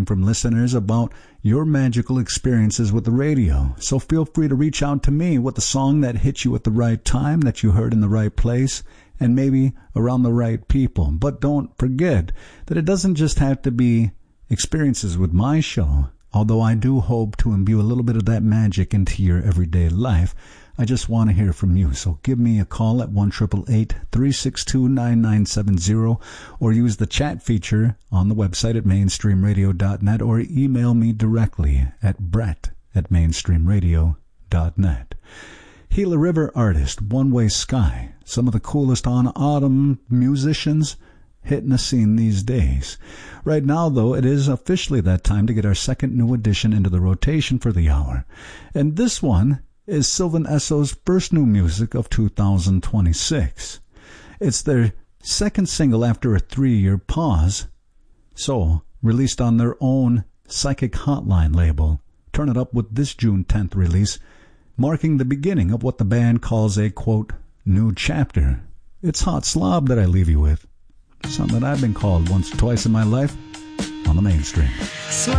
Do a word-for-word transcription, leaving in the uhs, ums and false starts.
from listeners about your magical experiences with the radio. So feel free to reach out to me with a song that hit you at the right time, that you heard in the right place, and maybe around the right people. But don't forget that it doesn't just have to be experiences with my show. Although I do hope to imbue a little bit of that magic into your everyday life, I just want to hear from you. So give me a call at one eight eight eight, three six two, nine nine seven zero or use the chat feature on the website at mainstream radio dot net or email me directly at brett at mainstream radio dot net. Gila River artist One Way Sky, some of the coolest on autumn musicians hitting the scene these days. Right now, though, it is officially that time to get our second new addition into the rotation for the hour. And this one is Sylvan Esso's first new music of two thousand twenty-six. It's their second single after a three-year pause. So, released on their own Psychic Hotline label. Turn it up with this June tenth release, marking the beginning of what the band calls a, quote, new chapter. It's Hot Slob that I leave you with. Something that I've been called once or twice in my life on the Mainstream. Smile